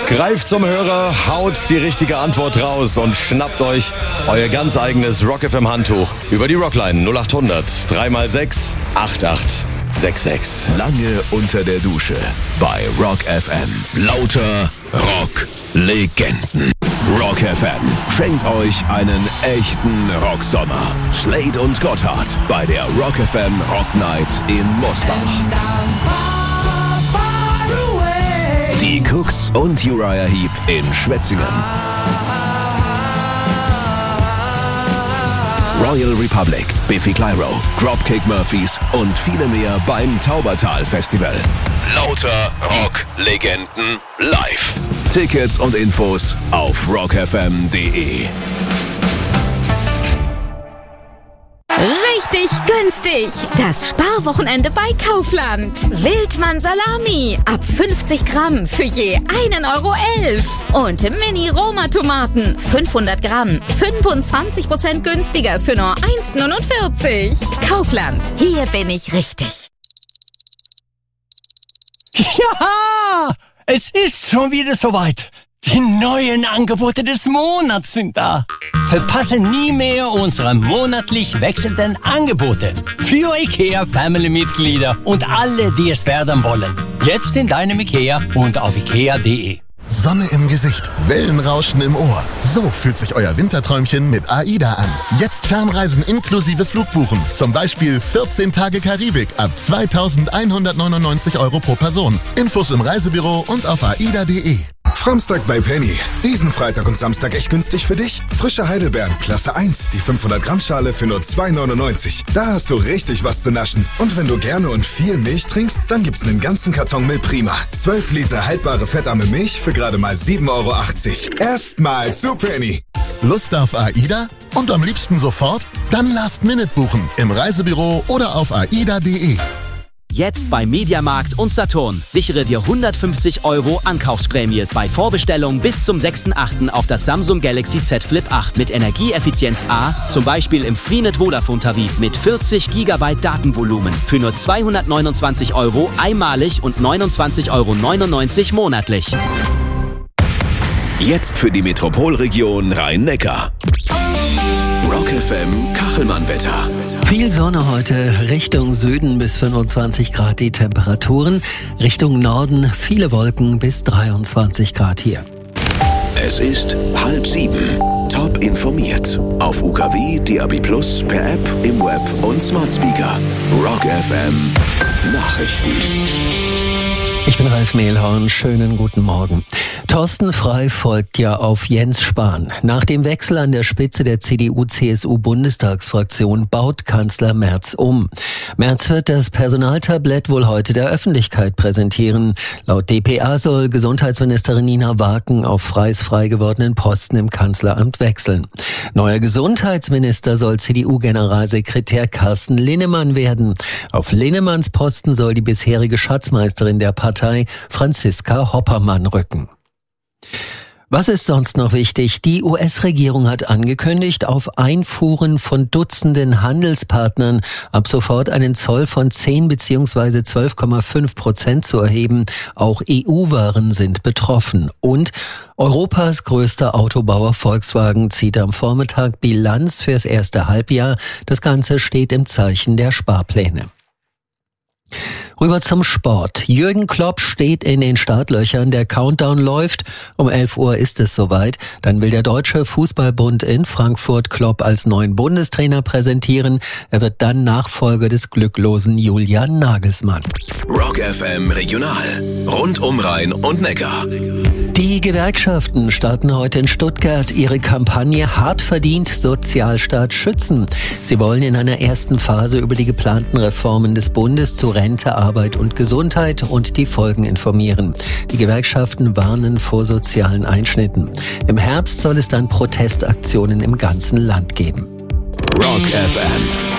Greift zum Hörer, haut die richtige Antwort raus und schnappt euch euer ganz eigenes Rock FM Handtuch über die Rockline 0800 3x6 8866. Lange unter der Dusche bei Rock FM. Lauter Rock-Legenden. Rock FM schenkt euch einen echten Rocksommer. Slade und Gotthard bei der Rock FM Rock Night in Mosbach. Die Cooks und Uriah Heep in Schwetzingen. Royal Republic, Biffy Clyro, Dropkick Murphys und viele mehr beim Taubertal Festival. Lauter Rock-Legenden live. Tickets und Infos auf rockfm.de. Richtig günstig! Das Sparwochenende bei Kaufland. Wildmann Salami ab 50 Gramm für je 1,11 €. Und Mini-Roma-Tomaten 500 Gramm 25% günstiger für nur 1,49 €. Kaufland, hier bin ich richtig. Ja, es ist schon wieder soweit. Die neuen Angebote des Monats sind da. Verpasse nie mehr unsere monatlich wechselnden Angebote für IKEA Family-Mitglieder und alle, die es werden wollen. Jetzt in deinem IKEA und auf ikea.de. Sonne im Gesicht, Wellenrauschen im Ohr. So fühlt sich euer Winterträumchen mit AIDA an. Jetzt Fernreisen inklusive Flugbuchen. Zum Beispiel 14 Tage Karibik ab 2.199 € pro Person. Infos im Reisebüro und auf aida.de. Samstag bei Penny. Diesen Freitag und Samstag echt günstig für dich? Frische Heidelbeeren, Klasse 1, die 500 Gramm Schale für nur 2,99 €. Da hast du richtig was zu naschen. Und wenn du gerne und viel Milch trinkst, dann gibt's einen ganzen Karton Milprima. 12 Liter haltbare fettarme Milch für gerade mal 7,80 €. Erstmal zu Penny. Lust auf AIDA? Und am liebsten sofort? Dann Last Minute buchen. Im Reisebüro oder auf aida.de. Jetzt bei Mediamarkt und Saturn. Sichere dir 150 € Ankaufsprämie bei Vorbestellung bis zum 6.8. auf das Samsung Galaxy Z Flip 8 mit Energieeffizienz A, zum Beispiel im Freenet Vodafone-Tarif mit 40 GB Datenvolumen für nur 229 € einmalig und 29,99 € monatlich. Jetzt für die Metropolregion Rhein-Neckar. Rock FM Kachelmann-Wetter. Viel Sonne heute, Richtung Süden bis 25 Grad die Temperaturen, Richtung Norden viele Wolken bis 23 Grad hier. Es ist 6:30. Top informiert. Auf UKW, DAB+, per App, im Web und Smart Speaker. Rock FM Nachrichten. Ich bin Ralf Mehlhorn, schönen guten Morgen. Thorsten Frey folgt ja auf Jens Spahn. Nach dem Wechsel an der Spitze der CDU-CSU-Bundestagsfraktion baut Kanzler Merz um. Merz wird das Personaltablett wohl heute der Öffentlichkeit präsentieren. Laut dpa soll Gesundheitsministerin Nina Waken auf Freys frei gewordenen Posten im Kanzleramt wechseln. Neuer Gesundheitsminister soll CDU-Generalsekretär Carsten Linnemann werden. Auf Linnemanns Posten soll die bisherige Schatzmeisterin der Partei Franziska Hoppermann rücken. Was ist sonst noch wichtig? Die US-Regierung hat angekündigt, auf Einfuhren von Dutzenden Handelspartnern ab sofort einen Zoll von 10 bzw. 12,5% zu erheben. Auch EU-Waren sind betroffen. Und Europas größter Autobauer Volkswagen zieht am Vormittag Bilanz fürs erste Halbjahr. Das Ganze steht im Zeichen der Sparpläne. Rüber zum Sport. Jürgen Klopp steht in den Startlöchern. Der Countdown läuft. Um 11 Uhr ist es soweit. Dann will der Deutsche Fußballbund in Frankfurt Klopp als neuen Bundestrainer präsentieren. Er wird dann Nachfolger des glücklosen Julian Nagelsmann. Rock FM Regional. Rund um Rhein und Neckar. Die Gewerkschaften starten heute in Stuttgart ihre Kampagne Hart verdient Sozialstaat schützen. Sie wollen in einer ersten Phase über die geplanten Reformen des Bundes zu Rente, Arbeit und Gesundheit und die Folgen informieren. Die Gewerkschaften warnen vor sozialen Einschnitten. Im Herbst soll es dann Protestaktionen im ganzen Land geben. Rock FM.